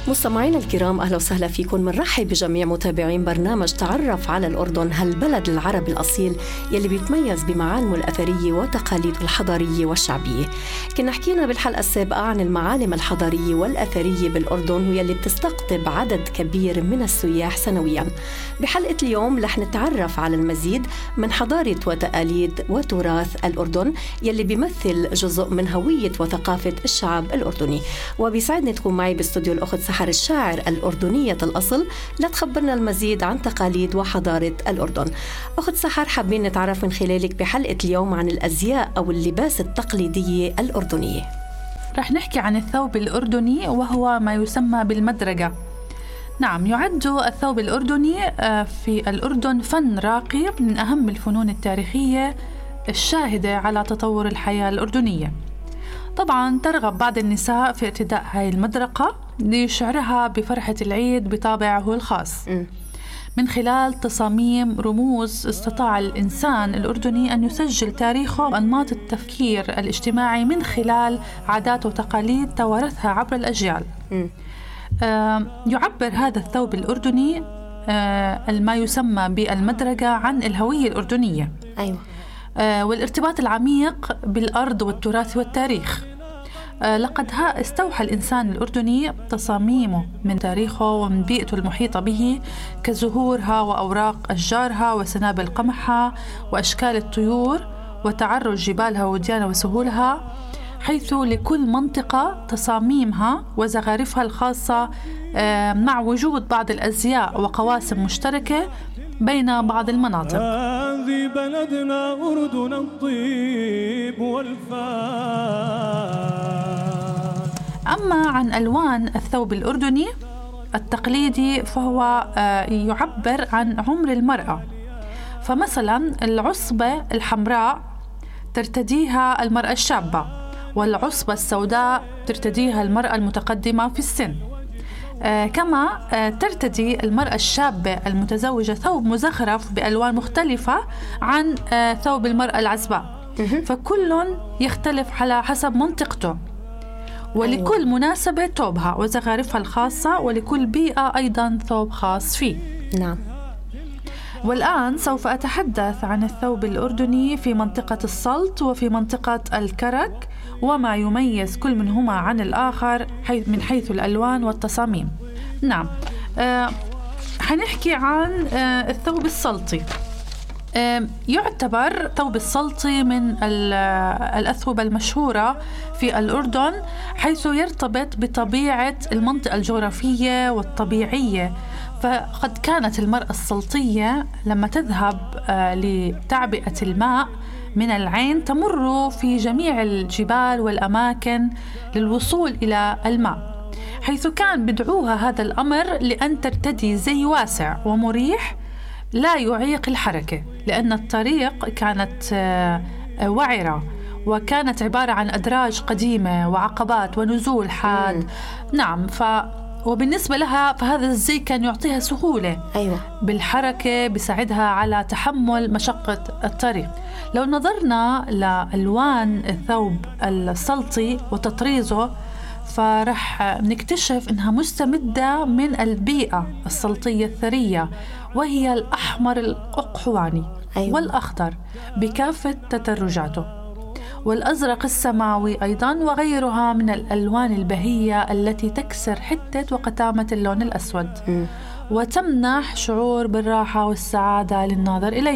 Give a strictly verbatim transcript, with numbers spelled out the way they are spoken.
مستمعينا الكرام، أهلا وسهلا فيكم. منرحب بجميع متابعين برنامج تعرف على الأردن، هالبلد العربي الأصيل يلي بيتميز بمعالمه الأثرية وتقاليده الحضارية والشعبية. كنا حكينا بالحلقة السابقة عن المعالم الحضارية والأثرية بالأردن ويلي بتستقطب عدد كبير من السياح سنويا. بحلقة اليوم رح نتعرف على المزيد من حضارة وتقاليد وتراث الأردن يلي بيمثل جزء من هوية وثقافة الشعب الأردني. وبيسعدني تكون معي باستوديو الأخت سحر الشاعر الأردنية الأصل لتخبرنا المزيد عن تقاليد وحضارة الأردن. أخت سحر، حابين نتعرف من خلالك بحلقة اليوم عن الأزياء أو اللباس التقليدية الأردنية. رح نحكي عن الثوب الأردني وهو ما يسمى بالمدرقة. نعم، يعد الثوب الأردني في الأردن فن راقي من أهم الفنون التاريخية الشاهدة على تطور الحياة الأردنية. طبعا ترغب بعض النساء في ارتداء هاي المدرقة لشعرها بفرحة العيد بطابعه الخاص م. من خلال تصاميم رموز. استطاع الإنسان الأردني أن يسجل تاريخه وأنماط التفكير الاجتماعي من خلال عادات وتقاليد توارثها عبر الأجيال. آه يعبر هذا الثوب الأردني آه ما يسمى بالمدرقة عن الهوية الأردنية. أيوة. آه والارتباط العميق بالأرض والتراث والتاريخ. آه لقد ها استوحى الإنسان الأردني تصاميمه من تاريخه ومن بيئته المحيطة به كزهورها وأوراق أشجارها وسنابل قمحها وأشكال الطيور وتعرج جبالها ووديانها وسهولها، حيث لكل منطقة تصاميمها وزخارفها الخاصة آه مع وجود بعض الأزياء وقواسم مشتركة بين بعض المناطق. هذه بلدنا أردن الطيب والفان. أما عن ألوان الثوب الأردني التقليدي فهو يعبر عن عمر المرأة. فمثلا العصبة الحمراء ترتديها المرأة الشابة، والعصبة السوداء ترتديها المرأة المتقدمة في السن. آه كما آه ترتدي المرأة الشابة المتزوجة ثوب مزخرف بألوان مختلفة عن آه ثوب المرأة العزباء، فكل يختلف على حسب منطقته، ولكل أيوة. مناسبة ثوبها وزخارفها الخاصة، ولكل بيئة أيضا ثوب خاص فيه. نعم. والآن سوف أتحدث عن الثوب الأردني في منطقة السلط وفي منطقة الكرك وما يميز كل منهما عن الآخر من حيث الألوان والتصاميم. نعم، آه حنحكي عن آه الثوب السلطي. آه يعتبر ثوب السلطي من الأثوبة المشهورة في الأردن، حيث يرتبط بطبيعة المنطقة الجغرافية والطبيعية. فقد كانت المرأة السلطية لما تذهب آه لتعبئة الماء من العين تمر في جميع الجبال والأماكن للوصول إلى الماء، حيث كان بدعوها هذا الأمر لأن ترتدي زي واسع ومريح لا يعيق الحركة، لأن الطريق كانت آه وعرة وكانت عبارة عن أدراج قديمة وعقبات ونزول حاد. م. نعم، ف وبالنسبة لها فهذا الزي كان يعطيها سهولة أيوة. بالحركة، بيساعدها على تحمل مشقة الطريق. لو نظرنا لألوان الثوب السلطي وتطريزه فرح نكتشف أنها مستمدة من البيئة السلطية الثرية، وهي الأحمر الأقحواني أيوة. والأخضر بكافة تدرجاته، والأزرق السماوي أيضاً، وغيرها من الألوان البهية التي تكسر حدة وقتامة اللون الأسود م. وتمنح شعور بالراحة والسعادة للناظر إليه.